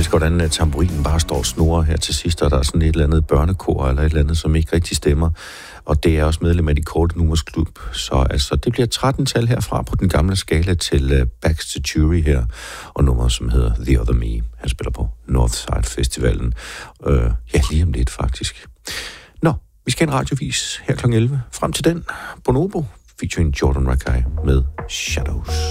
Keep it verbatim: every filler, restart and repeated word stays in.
elsker, hvordan uh, tamburinen bare står og snurrer her til sidst, og der er sådan et eller andet børnekor, eller et eller andet, som ikke rigtig stemmer. Og det er også medlem af de korte nummers klub. Så altså, det bliver tretten-tal herfra på den gamle skala til uh, Backs to Jury her, og nummeret, som hedder The Other Me. Han spiller på Northside Festivalen. Uh, ja, lige om lidt faktisk. Nå, vi skal en radiovis her klokken elleve. Frem til den, Bonobo, featuring Jordan Rakei med Shadows.